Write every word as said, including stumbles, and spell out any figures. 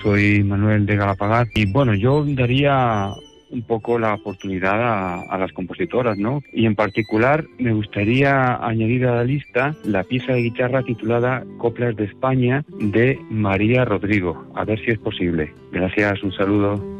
soy Manuel de Galapagar y bueno, yo daría un poco la oportunidad a, a las compositoras, ¿no? Y en particular me gustaría añadir a la lista la pieza de guitarra titulada Coplas de España de María Rodrigo. A ver si es posible. Gracias, un saludo.